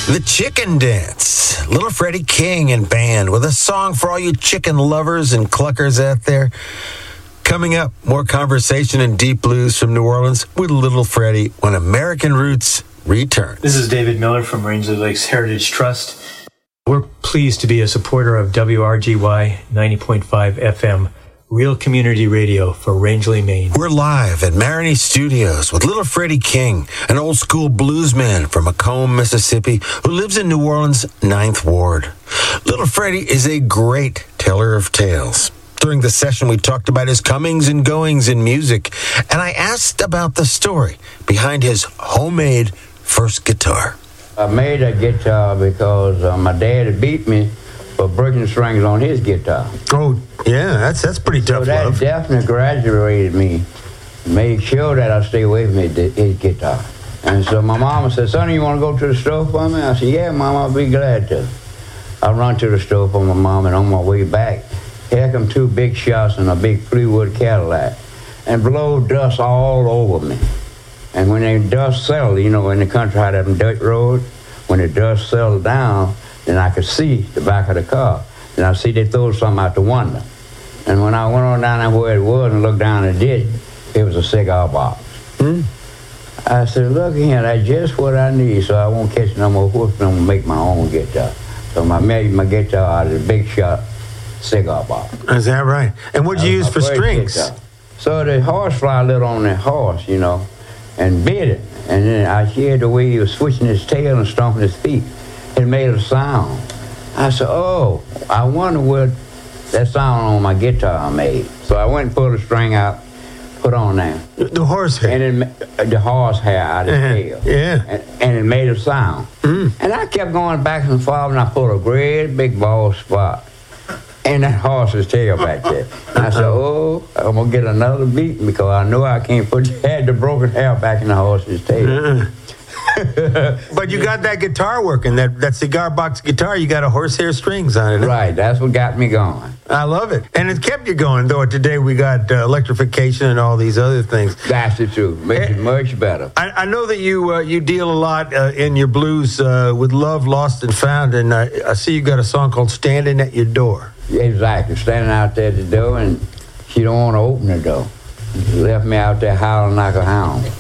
The Chicken Dance. Little Freddie King and band with a song for all you chicken lovers and cluckers out there. Coming up, more conversation and deep blues from New Orleans with Little Freddie when American Roots return. This is David Miller from Rangeley Lakes Heritage Trust. We're pleased to be a supporter of WRGY 90.5 FM, real community radio for Rangeley, Maine. We're live at Maroney Studios with Little Freddie King, an old-school bluesman from Macomb, Mississippi, who lives in New Orleans' 9th Ward. Little Freddie is a great teller of tales. During the session, we talked about his comings and goings in music, and I asked about the story behind his homemade first guitar. I made a guitar because my dad had beat me for breaking strings on his guitar. Oh, yeah, that's pretty tough So that love. definitely graduated me, made sure that I stay away from his guitar. And so my mama said, "Sonny, you want to go to the store for me?" I said, "Yeah, Mom, I'll be glad to." I run to the store for my mom, and on my way back, here come two big shots in a big Fleetwood Cadillac and blow dust all over me. And when the dust settled, you know, in the country, how them dirt roads, when the dust settled down, then I could see the back of the car. And I see they throw something out the window. And when I went on down there where it was and looked down the ditch, it was a cigar box. I said, "Look here, that's just what I need, so I won't catch no more whoops, and I'm gonna make my own guitar." So I made my guitar out of the big shot cigar box. Is that right? And what'd you use for strings? Guitar. So the horsefly lit on the horse, you know, and bit it. And then I heard the way he was switching his tail and stomping his feet. It made a sound. I said, "Oh, I wonder what that sound on my guitar made." So I went and pulled the string out, put on there. The horsehair. And then the horsehair out of his tail. Yeah. And it made a sound. And I kept going back and forth, and I pulled a great big bald spot in that horse's tail back there. And I said, "Oh, I'm going to get another beating because I know I can't put the broken hair back in the horse's tail." But you got that guitar working, that cigar box guitar, you got a horsehair strings on it. Right, that's what got me going. I love it. And it kept you going, though. Today we got electrification and all these other things. That's the truth. Makes it much better. I know that you deal a lot in your blues with Love, Lost, and Found, and I see you got a song called Standing at Your Door. Exactly, standing out there at the door, and she don't want to open the door. She left me out there howling like a hound.